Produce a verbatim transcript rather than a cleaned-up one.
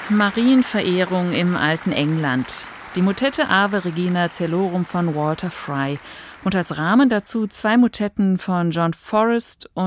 Marienverehrung im alten England. Die Motette Ave Regina Celorum von Walter Fry und als Rahmen dazu zwei Motetten von John Forrest und